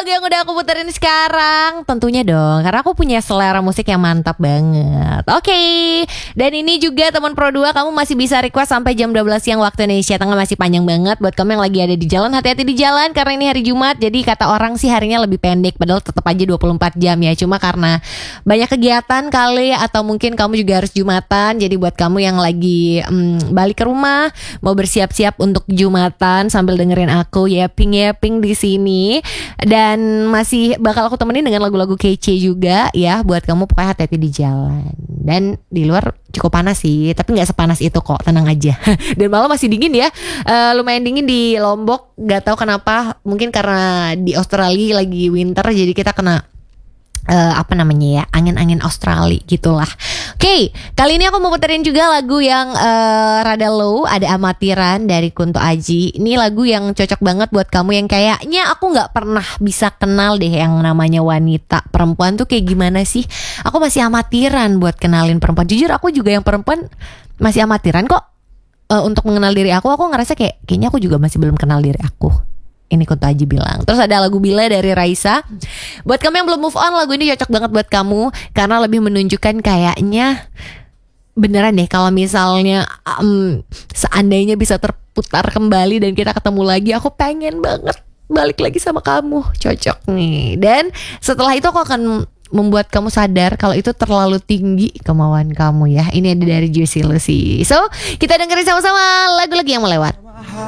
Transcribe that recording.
yang udah aku puterin sekarang? Tentunya dong, karena aku punya selera musik yang mantap banget. Oke. Dan ini juga teman Pro 2, kamu masih bisa request sampai jam 12 siang waktu Indonesia Tengah. Masih panjang banget buat kamu yang lagi ada di jalan. Hati-hati di jalan karena ini hari Jumat. Jadi kata orang sih harinya lebih pendek, padahal tetap aja 24 jam ya. Cuma karena banyak kegiatan kali, atau mungkin kamu juga harus Jumatan. Jadi buat kamu yang lagi balik ke rumah, mau bersiap-siap untuk Jumatan sambil dengerin aku yapping di sini, dan masih bakal aku temenin dengan lagu-lagu kece juga ya buat kamu. Pokoknya hati-hati di jalan. Dan di luar cukup panas sih, tapi nggak sepanas itu kok, tenang aja. Dan malam masih dingin ya, lumayan dingin di Lombok. Gak tahu kenapa, mungkin karena di Australia lagi winter, jadi kita kena angin-angin Australia gitulah. Oke, kali ini aku mau puterin juga lagu yang rada low. Ada Amatiran dari Kunto Aji. Ini lagu yang cocok banget buat kamu yang kayaknya aku gak pernah bisa kenal deh yang namanya wanita. Perempuan tuh kayak gimana sih? Aku masih amatiran buat kenalin perempuan. Jujur aku juga yang perempuan masih amatiran kok. Untuk mengenal diri aku ngerasa kayaknya aku juga masih belum kenal diri aku. Ini Kunto Aji bilang. Terus ada lagu Bila dari Raisa. Buat kamu yang belum move on, lagu ini cocok banget buat kamu karena lebih menunjukkan kayaknya beneran deh kalau misalnya seandainya bisa terputar kembali dan kita ketemu lagi, aku pengen banget balik lagi sama kamu. Cocok nih. Dan setelah itu aku akan membuat kamu sadar kalau itu terlalu tinggi kemauan kamu ya. Ini ada dari Juicy Lucy. So, kita dengerin sama-sama lagu-lagu yang melewat.